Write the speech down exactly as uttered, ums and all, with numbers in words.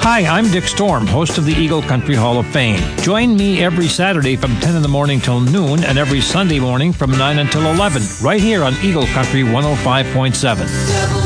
Hi, I'm Dick Storm, host of the Eagle Country Hall of Fame. Join me every Saturday from ten in the morning till noon and every Sunday morning from nine until eleven, right here on Eagle Country one oh five point seven.